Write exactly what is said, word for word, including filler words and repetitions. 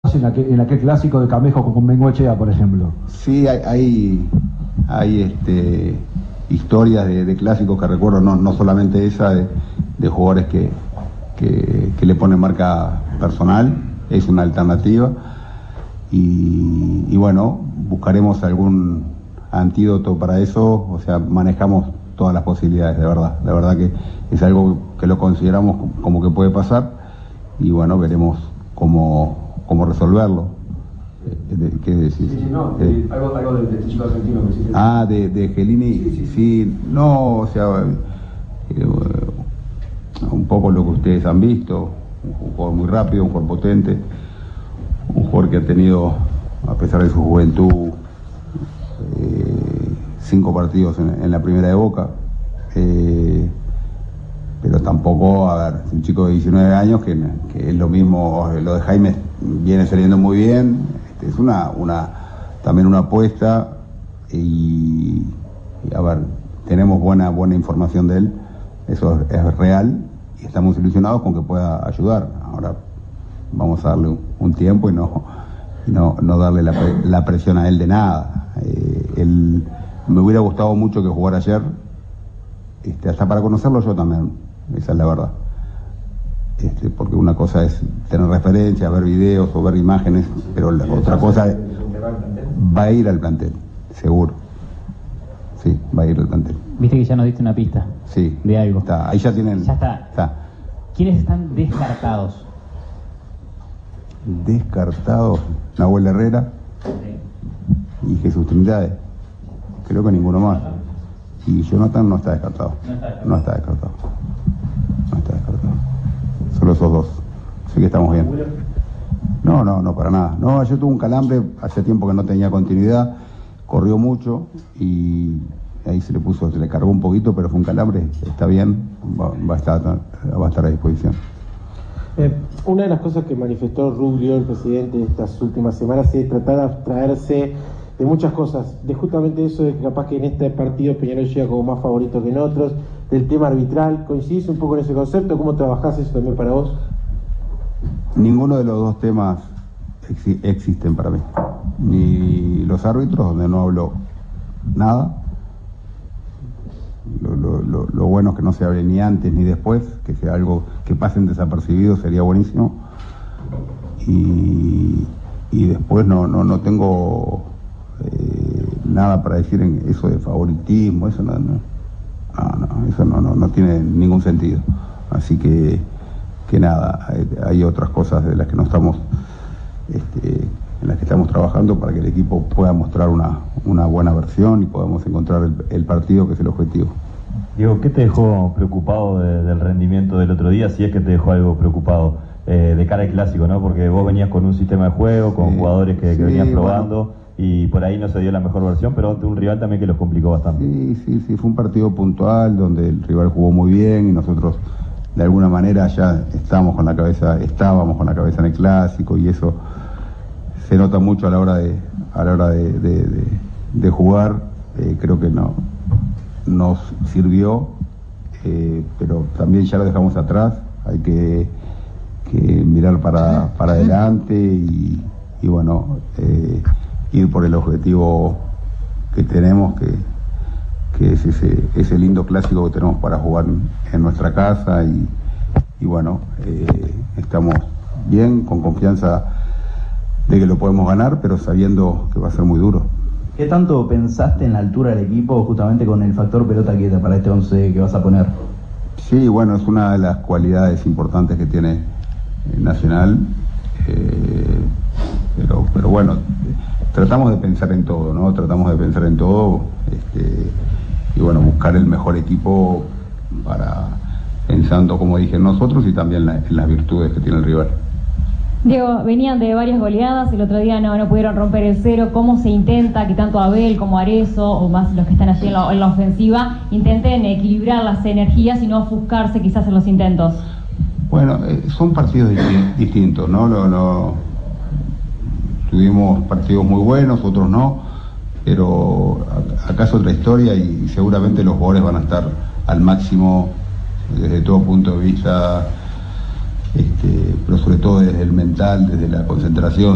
en aquel, en aquel clásico de Camejo con Bengoechea, por ejemplo. Sí, hay, hay, hay este, historias de, de clásicos que recuerdo, no, no solamente esa, de, de jugadores que, que, que le ponen marca personal, es una alternativa. Y, y bueno, buscaremos algún antídoto para eso, o sea, manejamos todas las posibilidades, de verdad. La verdad que es algo que lo consideramos como que puede pasar y bueno, veremos cómo, cómo resolverlo. ¿Qué decís? Sí, sí, no, eh, algo, algo de, de este chico argentino que sí. Ah, de, de Gelini, sí, sí, sí, no, o sea, eh, un poco lo que ustedes han visto, un jugador muy rápido, un jugador potente, un jugador que ha tenido, a pesar de su juventud, eh, cinco partidos en, en la primera de Boca, eh, pero tampoco, a ver, un chico de diecinueve años que, que es lo mismo, lo de Jaime viene saliendo muy bien, este, es una, una también una apuesta y, y a ver, tenemos buena, buena información de él, eso es, es real y estamos ilusionados con que pueda ayudar. Ahora vamos a darle un, un tiempo y no, y no, no darle la, la presión a él de nada. Eh, él, me hubiera gustado mucho que jugara ayer, este, hasta para conocerlo yo también, esa es la verdad. Este, porque una cosa es tener referencia, ver videos o ver imágenes, pero la otra cosa es, va a ir al plantel, seguro. Sí, va a ir al plantel. Viste que ya nos diste una pista. Sí. De algo. Está, ahí ya tienen. Ya está. está. ¿Quiénes están descartados? Descartados, Nahuel Herrera y Jesús Trindade. Creo que ninguno más. Y Jonathan no está descartado. No está descartado. No está descartado. Solo esos dos. Así que estamos bien. No, no, no, para nada. No, yo tuve un calambre, hace tiempo que no tenía continuidad, corrió mucho y ahí se le puso, se le cargó un poquito, pero fue un calambre, está bien, va, va, a, estar, va a estar a disposición. Eh, una de las cosas que manifestó Rubio, el presidente, de estas últimas semanas es tratar de abstraerse de muchas cosas, de justamente eso de que capaz que en este partido Peñarol llega como más favorito que en otros, del tema arbitral. ¿Coincidís un poco en ese concepto? ¿Cómo trabajás eso también para vos? Ninguno de los dos temas ex existen para mí, ni los árbitros, donde no hablo nada. Lo, lo, lo, lo bueno es que no se hable ni antes ni después, que sea algo que pasen desapercibido, sería buenísimo. Y, y después no, no, no tengo eh, nada para decir en eso de favoritismo, eso no, no, no, no eso no, no, no tiene ningún sentido. Así que, que nada, hay, hay otras cosas de las que no estamos, este, en las que estamos trabajando para que el equipo pueda mostrar una, una buena versión y podamos encontrar el, el partido que es el objetivo. Diego, ¿qué te dejó preocupado de, del rendimiento del otro día? Si es que te dejó algo preocupado eh, de cara al clásico, ¿no? Porque vos venías con un sistema de juego, con sí, jugadores que, que sí, venías probando, bueno, y por ahí no se dio la mejor versión, pero ante un rival también que los complicó bastante. Sí, sí, sí, fue un partido puntual donde el rival jugó muy bien y nosotros de alguna manera ya estamos con la cabeza, estábamos con la cabeza en el clásico y eso se nota mucho a la hora de, a la hora de, de, de, de jugar. Eh, creo que no nos sirvió, eh, pero también ya lo dejamos atrás. Hay que, que mirar para, para adelante y, y bueno, eh, ir por el objetivo que tenemos, que, que es ese, ese lindo clásico que tenemos para jugar en nuestra casa y, y bueno, eh, estamos bien, con confianza de que lo podemos ganar, pero sabiendo que va a ser muy duro. ¿Qué tanto pensaste en la altura del equipo justamente con el factor pelota quieta para este once que vas a poner? Sí, bueno, es una de las cualidades importantes que tiene Nacional, eh, pero, pero bueno, tratamos de pensar en todo, ¿no? Tratamos de pensar en todo, este, y bueno, buscar el mejor equipo para, pensando, como dije, en nosotros y también la, en las virtudes que tiene el rival. Diego, venían de varias goleadas, el otro día no, no pudieron romper el cero. ¿Cómo se intenta que tanto Abel como Arezzo, o más los que están allí en la, en la ofensiva, intenten equilibrar las energías y no ofuscarse quizás en los intentos? Bueno, eh, son partidos distintos, ¿no? Lo, lo, tuvimos partidos muy buenos, otros no, pero acá es otra historia y seguramente los jugadores van a estar al máximo desde todo punto de vista. Este, pero sobre todo desde el mental, desde la concentración.